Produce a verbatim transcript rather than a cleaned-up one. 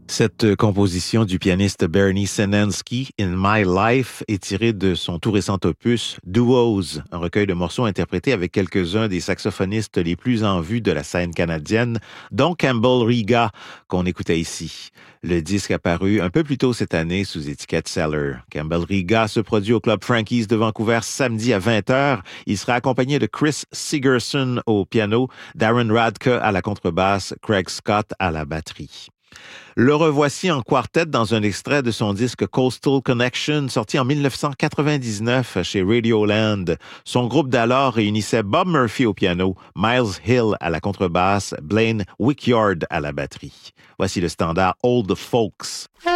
Cette composition du pianiste Bernie Senensky, In My Life, est tirée de son tout récent opus Duos, un recueil de morceaux interprétés avec quelques-uns des saxophonistes les plus en vue de la scène canadienne, dont Campbell Riga, qu'on écoutait ici. Le disque a paru un peu plus tôt cette année sous étiquette Cellar. Campbell Riga se produit au Club Frankie's de Vancouver samedi à vingt heures. Il sera accompagné de Chris Sigerson au piano, Darren Radke à la contrebasse, Craig Scott à la batterie. Le revoici en quartet dans un extrait de son disque Coastal Connection, sorti en dix-neuf cent quatre-vingt-dix-neuf chez Radioland. Son groupe d'alors réunissait Bob Murphy au piano, Miles Hill à la contrebasse, Blaine Wickyard à la batterie. Voici le standard Old Folks.